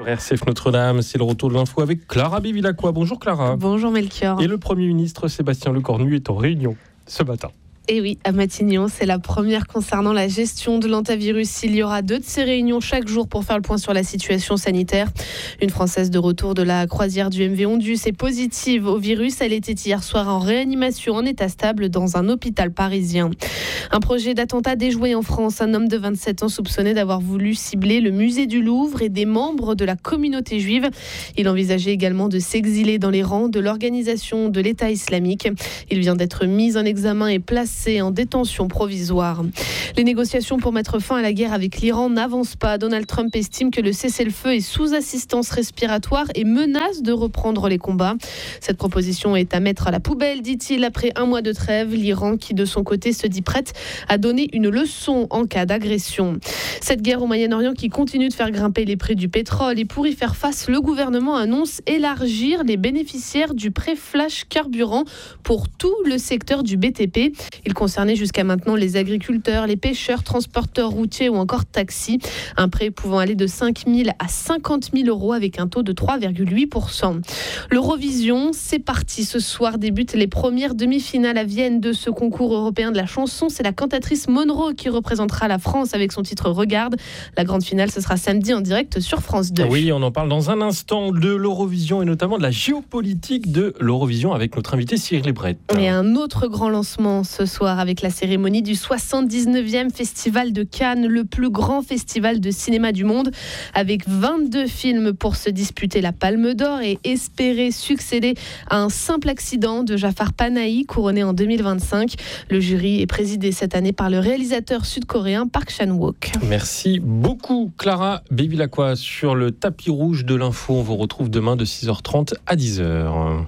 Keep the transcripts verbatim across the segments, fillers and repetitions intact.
R C F Notre-Dame, c'est le retour de l'info avec Clara Bévilacqua. Bonjour Clara. Bonjour Melchior. Et le Premier ministre Sébastien Lecornu est en réunion ce matin. Et oui, à Matignon, c'est la première concernant la gestion de l'hantavirus. Il y aura deux de ces réunions chaque jour pour faire le point sur la situation sanitaire. Une Française de retour de la croisière du M V Ondus est positive au virus. Elle était hier soir en réanimation en état stable dans un hôpital parisien. Un projet d'attentat déjoué en France. Un homme de vingt-sept ans soupçonné d'avoir voulu cibler le musée du Louvre et des membres de la communauté juive. Il envisageait également de s'exiler dans les rangs de l'organisation de l'État islamique. Il vient d'être mis en examen et placé en détention provisoire. Les négociations pour mettre fin à la guerre avec l'Iran n'avancent pas. Donald Trump estime que le cessez-le-feu est sous assistance respiratoire et menace de reprendre les combats. Cette proposition est à mettre à la poubelle, dit-il, après un mois de trêve. L'Iran, qui de son côté se dit prête à donner une leçon en cas d'agression. Cette guerre au Moyen-Orient qui continue de faire grimper les prix du pétrole. Et pour y faire face, le gouvernement annonce élargir les bénéficiaires du prêt flash carburant pour tout le secteur du B T P. Il concernait jusqu'à maintenant les agriculteurs, les pêcheurs, transporteurs routiers ou encore taxis. Un prêt pouvant aller de cinq mille à cinquante mille euros avec un taux de trois virgule huit pour cent. L'Eurovision, c'est parti. Ce soir débutent les premières demi-finales à Vienne de ce concours européen de la chanson. C'est la cantatrice Monroe qui représentera la France avec son titre Regarde. La grande finale, ce sera samedi en direct sur France deux. Oui, on en parle dans un instant de l'Eurovision et notamment de la géopolitique de l'Eurovision avec notre invité Cyril Lebret. Et un autre grand lancement ce soir avec la cérémonie du soixante-dix-neuvième Festival de Cannes, le plus grand festival de cinéma du monde, avec vingt-deux films pour se disputer la Palme d'Or et espérer succéder à un simple accident de Jafar Panahi, couronné en deux mille vingt-cinq. Le jury est présidé cette année par le réalisateur sud-coréen Park Chan-wook. Merci beaucoup Clara Bévilacqua sur le tapis rouge de l'info. On vous retrouve demain de six heures trente à dix heures.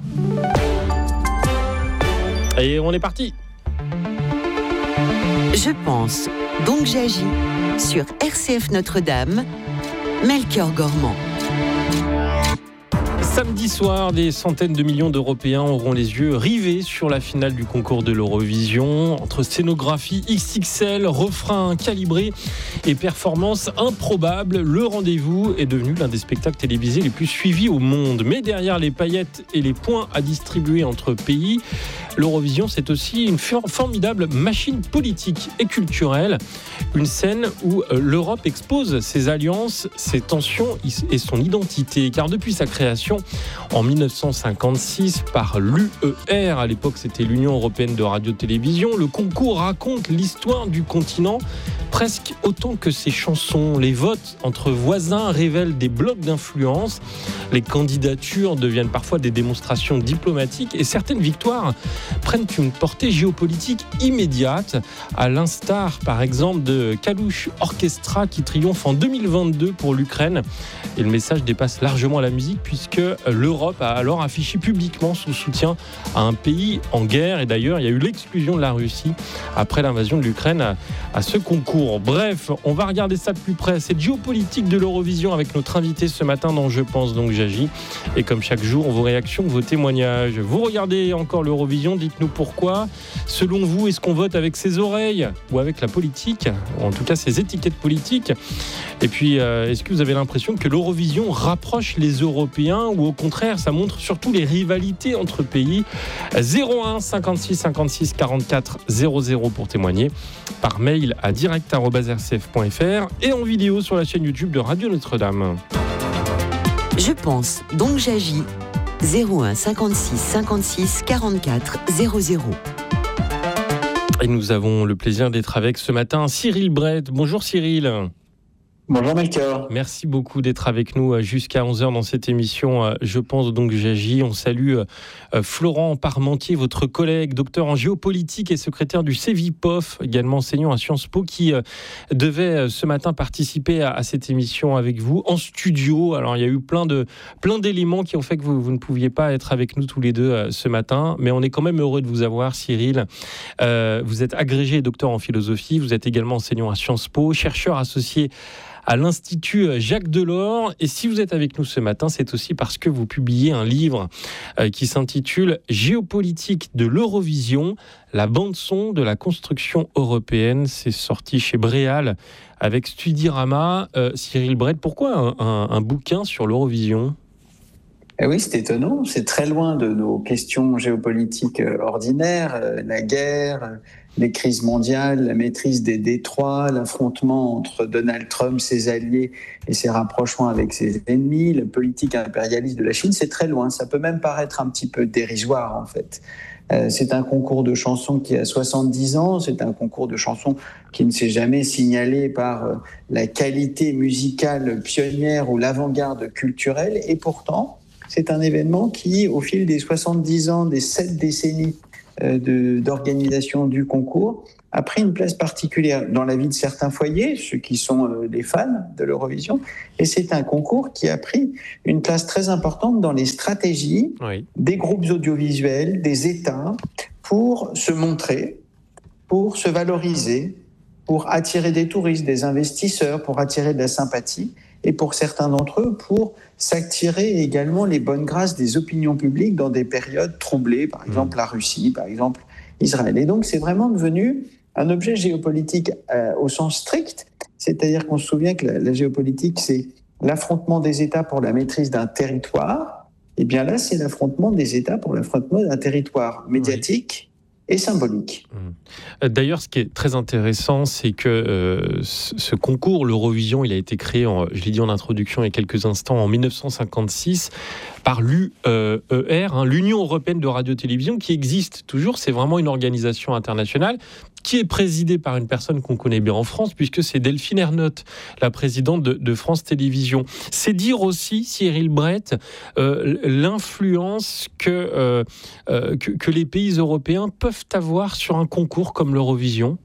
Et on est parti. Je pense, donc j'agis sur R C F Notre-Dame, Melchior Gormand. Samedi soir, des centaines de millions d'Européens auront les yeux rivés sur la finale du concours de l'Eurovision. Entre scénographie X X L, refrains calibrés et performances improbables, le rendez-vous est devenu l'un des spectacles télévisés les plus suivis au monde. Mais derrière les paillettes et les points à distribuer entre pays, l'Eurovision, c'est aussi une formidable machine politique et culturelle. Une scène où l'Europe expose ses alliances, ses tensions et son identité. Car depuis sa création en dix-neuf cent cinquante-six par l'U E R, à l'époque c'était l'Union Européenne de Radio-Télévision, le concours raconte l'histoire du continent presque autant que ses chansons. Les votes entre voisins révèlent des blocs d'influence. Les candidatures deviennent parfois des démonstrations diplomatiques et certaines victoires prennent une portée géopolitique immédiate, à l'instar par exemple de Kalush Orchestra qui triomphe en deux mille vingt-deux pour l'Ukraine. Et le message dépasse largement la musique puisque l'Europe a alors affiché publiquement son soutien à un pays en guerre. Et d'ailleurs, il y a eu l'exclusion de la Russie après l'invasion de l'Ukraine à, à ce concours. Bref, on va regarder ça de plus près. Cette géopolitique de l'Eurovision avec notre invité ce matin dans Je pense donc j'agis. Et comme chaque jour, vos réactions, vos témoignages. Vous regardez encore l'Eurovision, dites-nous pourquoi. Selon vous, est-ce qu'on vote avec ses oreilles ou avec la politique, ou en tout cas ses étiquettes politiques? Et puis, euh, est-ce que vous avez l'impression que l'Eurovision rapproche les Européens ou au contraire, ça montre surtout les rivalités entre pays? Zéro un cinquante-six cinquante-six quarante-quatre zéro zéro pour témoigner, par mail à direct arobase r c f point f r et en vidéo sur la chaîne YouTube de Radio Notre-Dame. Je pense, donc j'agis. zéro un cinquante-six cinquante-six quarante-quatre zéro zéro. Et nous avons le plaisir d'être avec ce matin Cyril Lebret. Bonjour Cyril. Bonjour Melchior. Merci beaucoup d'être avec nous jusqu'à onze heures dans cette émission. Je pense donc j'agis. On salue Florent Parmentier, votre collègue, docteur en géopolitique et secrétaire du CEVIPOF, également enseignant à Sciences Po, qui devait ce matin participer à cette émission avec vous en studio. Alors il y a eu plein de plein d'éléments qui ont fait que vous, vous ne pouviez pas être avec nous tous les deux ce matin, mais on est quand même heureux de vous avoir, Cyril. Euh, vous êtes agrégé et docteur en philosophie. Vous êtes également enseignant à Sciences Po, chercheur associé à l'Institut Jacques Delors. Et si vous êtes avec nous ce matin, c'est aussi parce que vous publiez un livre qui s'intitule « Géopolitique de l'Eurovision, la bande-son de la construction européenne ». C'est sorti chez Bréal avec Studirama. Euh, Cyril Brett, pourquoi un, un, un bouquin sur l'Eurovision ? Eh oui, c'est étonnant. C'est très loin de nos questions géopolitiques ordinaires, la guerre, les crises mondiales, la maîtrise des détroits, l'affrontement entre Donald Trump, ses alliés et ses rapprochements avec ses ennemis, la politique impérialiste de la Chine. C'est très loin. Ça peut même paraître un petit peu dérisoire, en fait. Euh, c'est un concours de chansons qui a soixante-dix ans. C'est un concours de chansons qui ne s'est jamais signalé par euh, la qualité musicale pionnière ou l'avant-garde culturelle. Et pourtant, c'est un événement qui, au fil des soixante-dix ans, des sept décennies euh, de, d'organisation du concours, a pris une place particulière dans la vie de certains foyers, ceux qui sont euh, les fans de l'Eurovision. Et c'est un concours qui a pris une place très importante dans les stratégies oui. des groupes audiovisuels, des États, pour se montrer, pour se valoriser, pour attirer des touristes, des investisseurs, pour attirer de la sympathie. Et pour certains d'entre eux, pour s'attirer également les bonnes grâces des opinions publiques dans des périodes troublées, par exemple la Russie, par exemple Israël. Et donc c'est vraiment devenu un objet géopolitique euh, au sens strict, c'est-à-dire qu'on se souvient que la, la géopolitique, c'est l'affrontement des États pour la maîtrise d'un territoire. Et bien là, c'est l'affrontement des États pour l'affrontement d'un territoire médiatique. Oui. Et symbolique. D'ailleurs, ce qui est très intéressant, c'est que euh, ce concours, l'Eurovision, il a été créé, en, je l'ai dit en introduction il y a quelques instants, en dix-neuf cent cinquante-six, par l'U E R, hein, l'Union européenne de radio-télévision, qui existe toujours. C'est vraiment une organisation internationale qui est présidée par une personne qu'on connaît bien en France, puisque c'est Delphine Ernotte, la présidente de, de France Télévisions. C'est dire aussi, Cyril Brett, euh, l'influence que, euh, euh, que, que les pays européens peuvent avoir sur un concours comme l'Eurovision.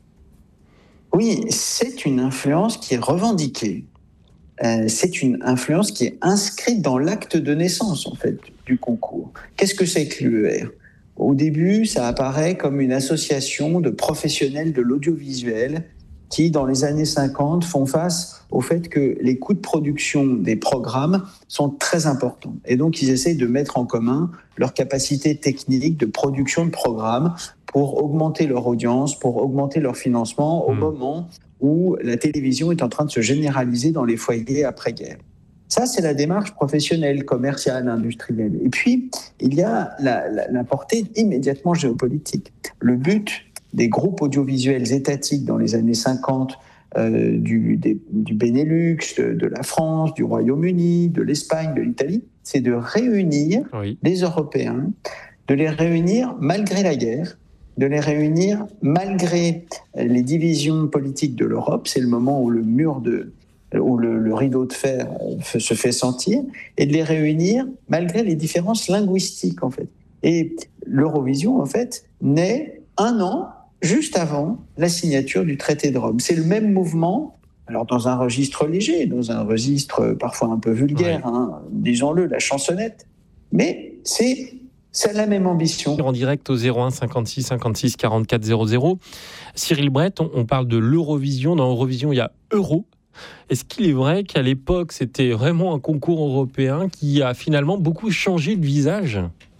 Oui, c'est une influence qui est revendiquée. Euh, c'est une influence qui est inscrite dans l'acte de naissance, en fait, du concours. Qu'est-ce que c'est que l'U E R ? Au début, ça apparaît comme une association de professionnels de l'audiovisuel qui, dans les années cinquante, font face au fait que les coûts de production des programmes sont très importants. Et donc, ils essayent de mettre en commun leur capacité technique de production de programmes pour augmenter leur audience, pour augmenter leur financement au mmh. moment où la télévision est en train de se généraliser dans les foyers après-guerre. Ça, c'est la démarche professionnelle, commerciale, industrielle. Et puis, il y a la, la, la portée immédiatement géopolitique. Le but des groupes audiovisuels étatiques dans les années cinquante, euh, du, des, du Benelux, de, de la France, du Royaume-Uni, de l'Espagne, de l'Italie, c'est de réunir oui. les Européens, de les réunir malgré la guerre, de les réunir malgré les divisions politiques de l'Europe. C'est le moment où le mur de... où le, le rideau de fer se fait sentir, et de les réunir malgré les différences linguistiques, en fait. Et l'Eurovision, en fait, naît un an juste avant la signature du traité de Rome. C'est le même mouvement, alors dans un registre léger, dans un registre parfois un peu vulgaire, ouais. hein, disons-le, la chansonnette, mais c'est... C'est la même ambition. En direct au zéro un cinquante-six cinquante-six quarante-quatre zéro zéro. Cyril Brett, on, on parle de l'Eurovision. Dans l'Eurovision, il y a Euro. Est-ce qu'il est vrai qu'à l'époque, c'était vraiment un concours européen qui a finalement beaucoup changé de visage ?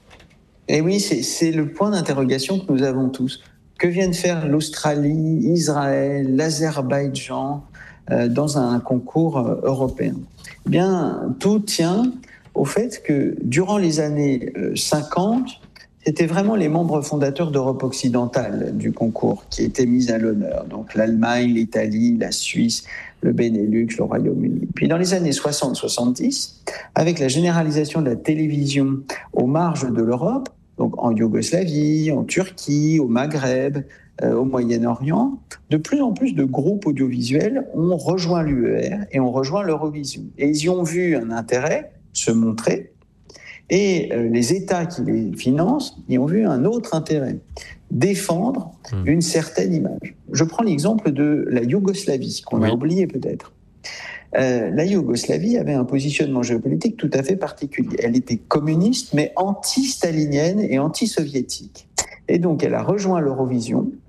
Eh oui, c'est, c'est le point d'interrogation que nous avons tous. Que viennent faire l'Australie, Israël, l'Azerbaïdjan euh, dans un concours euh, européen ? Eh bien, tout tient au fait que durant les années cinquante, c'était vraiment les membres fondateurs d'Europe occidentale du concours qui étaient mis à l'honneur. Donc l'Allemagne, l'Italie, la Suisse, le Benelux, le Royaume-Uni. Puis dans les années soixante soixante-dix, avec la généralisation de la télévision aux marges de l'Europe, donc en Yougoslavie, en Turquie, au Maghreb, euh, au Moyen-Orient, de plus en plus de groupes audiovisuels ont rejoint l'U E R et ont rejoint l'Eurovision. Et ils y ont vu un intérêt se montrer, et euh, les États qui les financent y ont vu un autre intérêt, défendre mmh. une certaine image. Je prends l'exemple de la Yougoslavie, qu'on oui. a oublié peut-être. Euh, la Yougoslavie avait un positionnement géopolitique tout à fait particulier. Elle était communiste, mais anti-stalinienne et anti-soviétique. Et donc, elle a rejoint l'Eurovision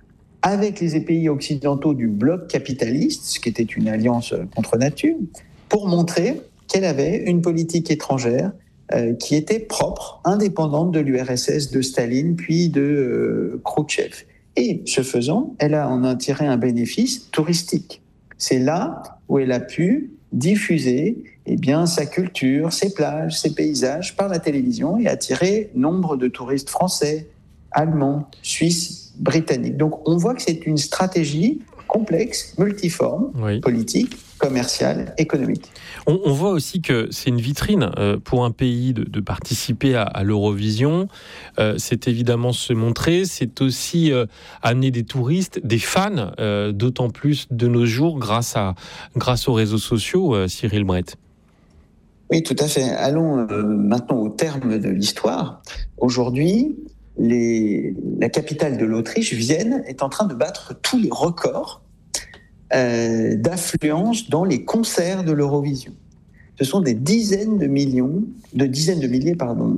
avec les pays occidentaux du bloc capitaliste, ce qui était une alliance contre nature, pour montrer qu'elle avait une politique étrangère euh, qui était propre, indépendante de l'U R S S, de Staline, puis de euh, Khrouchtchev. Et ce faisant, elle a en a tiré un bénéfice touristique. C'est là où elle a pu diffuser eh bien, sa culture, ses plages, ses paysages par la télévision et attirer nombre de touristes français, allemands, suisses, britanniques. Donc on voit que c'est une stratégie complexe, multiforme, oui. politique, commerciale, économique. On, on voit aussi que c'est une vitrine euh, pour un pays de, de participer à, à l'Eurovision. Euh, c'est évidemment se montrer, c'est aussi euh, amener des touristes, des fans, euh, d'autant plus de nos jours grâce, à, grâce aux réseaux sociaux, euh, Cyril Brett. Oui, tout à fait. Allons euh, maintenant au terme de l'histoire. Aujourd'hui, les, la capitale de l'Autriche, Vienne, est en train de battre tous les records euh, d'affluence dans les concerts de l'Eurovision. Ce sont des dizaines de millions, de dizaines de milliers, pardon,